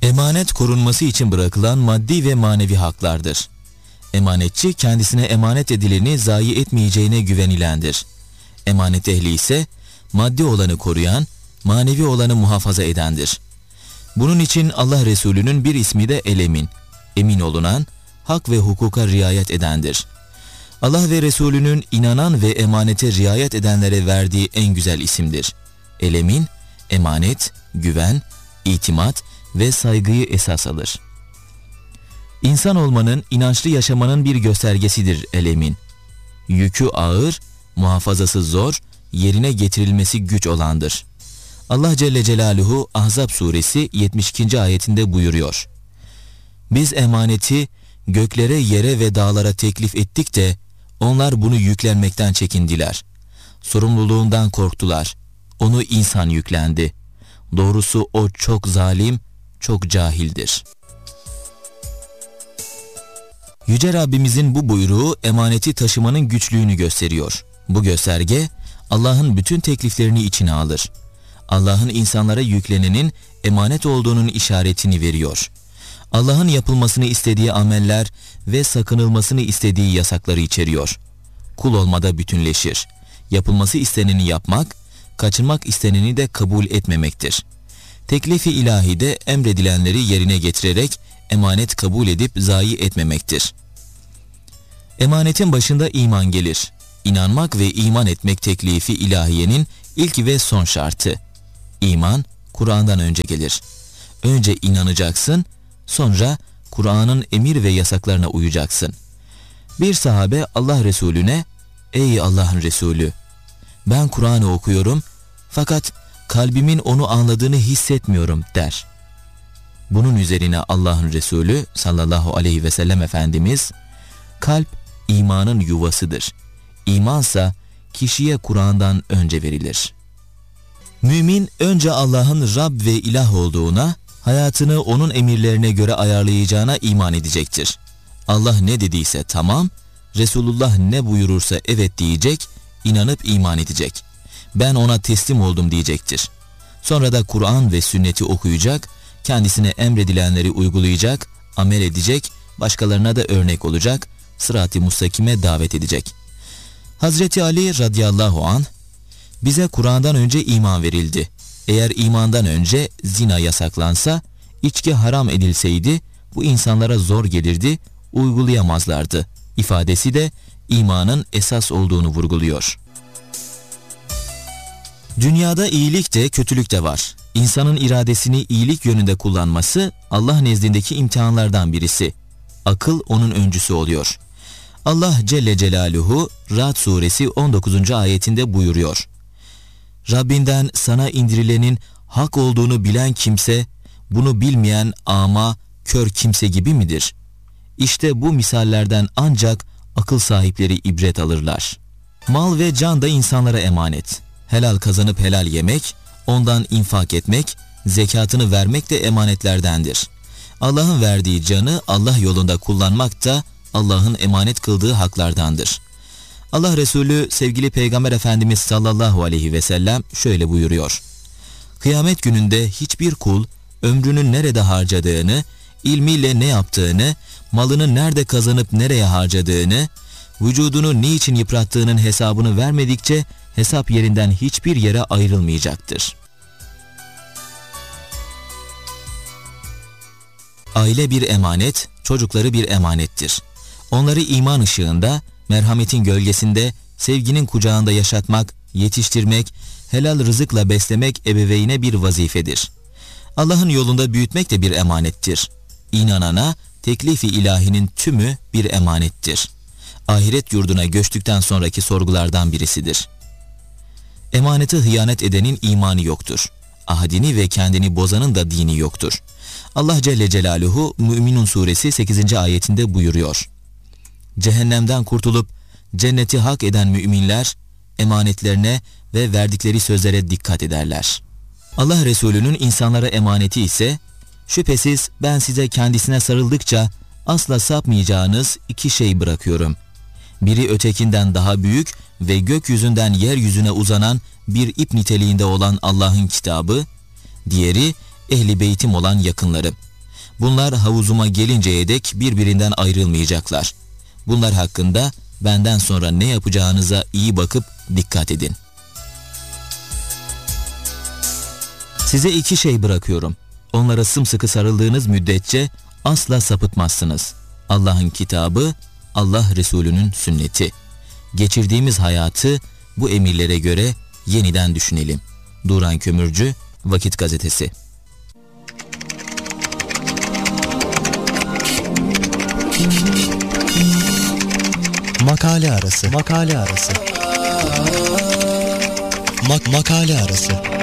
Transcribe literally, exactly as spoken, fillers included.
Emanet korunması için bırakılan maddi ve manevi haklardır. Emanetçi kendisine emanet edileni zayi etmeyeceğine güvenilendir. Emanet ehli ise maddi olanı koruyan, manevi olanı muhafaza edendir. Bunun için Allah Resulü'nün bir ismi de el-emin, emin olunan, hak ve hukuka riayet edendir. Allah ve Resulü'nün inanan ve emanete riayet edenlere verdiği en güzel isimdir. El-emin, emanet, güven, itimat ve saygıyı esas alır. İnsan olmanın, inançlı yaşamanın bir göstergesidir el-emin. Yükü ağır, muhafazası zor, yerine getirilmesi güç olandır. Allah Celle Celaluhu Ahzab suresi yetmiş ikinci ayetinde buyuruyor. Biz emaneti göklere, yere ve dağlara teklif ettik de onlar bunu yüklenmekten çekindiler. Sorumluluğundan korktular. Onu insan yüklendi. Doğrusu o çok zalim, çok cahildir. Yüce Rabbimizin bu buyruğu emaneti taşımanın güçlüğünü gösteriyor. Bu gösterge Allah'ın bütün tekliflerini içine alır. Allah'ın insanlara yüklenenin emanet olduğunun işaretini veriyor. Allah'ın yapılmasını istediği ameller ve sakınılmasını istediği yasakları içeriyor. Kul olmada bütünleşir. Yapılması isteneni yapmak, kaçınmak isteneni de kabul etmemektir. Teklifi ilahi de emredilenleri yerine getirerek emanet kabul edip zayi etmemektir. Emanetin başında iman gelir. İnanmak ve iman etmek teklifi ilahiyenin ilk ve son şartı. İman, Kur'an'dan önce gelir. Önce inanacaksın, sonra Kur'an'ın emir ve yasaklarına uyacaksın. Bir sahabe Allah Resulüne, "Ey Allah'ın Resulü, ben Kur'an'ı okuyorum fakat kalbimin onu anladığını hissetmiyorum" der. Bunun üzerine Allah'ın Resulü sallallahu aleyhi ve sellem Efendimiz, "Kalp imanın yuvasıdır. İmansa kişiye Kur'an'dan önce verilir." Mümin önce Allah'ın Rab ve ilah olduğuna, hayatını onun emirlerine göre ayarlayacağına iman edecektir. Allah ne dediyse tamam, Resulullah ne buyurursa evet diyecek, inanıp iman edecek. Ben ona teslim oldum diyecektir. Sonra da Kur'an ve sünneti okuyacak, kendisine emredilenleri uygulayacak, amel edecek, başkalarına da örnek olacak, sırat-ı mustakime davet edecek. Hazreti Ali radıyallahu anh, bize Kur'an'dan önce iman verildi. Eğer imandan önce zina yasaklansa, içki haram edilseydi, bu insanlara zor gelirdi, uygulayamazlardı. İfadesi de imanın esas olduğunu vurguluyor. Dünyada iyilik de kötülük de var. İnsanın iradesini iyilik yönünde kullanması Allah nezdindeki imtihanlardan birisi. Akıl onun öncüsü oluyor. Allah Celle Celaluhu Ra'd suresi on dokuzuncu ayetinde buyuruyor. Rabbinden sana indirilenin hak olduğunu bilen kimse, bunu bilmeyen ama kör kimse gibi midir? İşte bu misallerden ancak akıl sahipleri ibret alırlar. Mal ve can da insanlara emanet. Helal kazanıp helal yemek, ondan infak etmek, zekatını vermek de emanetlerdendir. Allah'ın verdiği canı Allah yolunda kullanmak da Allah'ın emanet kıldığı haklardandır. Allah Resulü sevgili Peygamber Efendimiz sallallahu aleyhi ve sellem şöyle buyuruyor. Kıyamet gününde hiçbir kul ömrünü nerede harcadığını, ilmiyle ne yaptığını, malını nerede kazanıp nereye harcadığını, vücudunu niçin yıprattığının hesabını vermedikçe hesap yerinden hiçbir yere ayrılmayacaktır. Aile bir emanet, çocukları bir emanettir. Onları iman ışığında, merhametin gölgesinde, sevginin kucağında yaşatmak, yetiştirmek, helal rızıkla beslemek ebeveyne bir vazifedir. Allah'ın yolunda büyütmek de bir emanettir. İnanana teklifi ilahinin tümü bir emanettir. Ahiret yurduna göçtükten sonraki sorgulardan birisidir. Emanete hıyanet edenin imanı yoktur. Ahadini ve kendini bozanın da dini yoktur. Allah Celle Celaluhu Mü'minun suresi sekizinci ayetinde buyuruyor. Cehennemden kurtulup cenneti hak eden müminler emanetlerine ve verdikleri sözlere dikkat ederler. Allah Resulü'nün insanlara emaneti ise, şüphesiz ben size kendisine sarıldıkça asla sapmayacağınız iki şey bırakıyorum. Biri ötekinden daha büyük ve gökyüzünden yeryüzüne uzanan bir ip niteliğinde olan Allah'ın kitabı, diğeri ehli beytim olan yakınlarım. Bunlar havuzuma gelinceye dek birbirinden ayrılmayacaklar. Bunlar hakkında benden sonra ne yapacağınıza iyi bakıp dikkat edin. Size iki şey bırakıyorum. Onlara sımsıkı sarıldığınız müddetçe asla sapıtmazsınız. Allah'ın kitabı, Allah Resulü'nün sünneti. Geçirdiğimiz hayatı bu emirlere göre yeniden düşünelim. Duran Kömürcü, Vakit Gazetesi. Makale arası. Makale arası. Mak makale arası.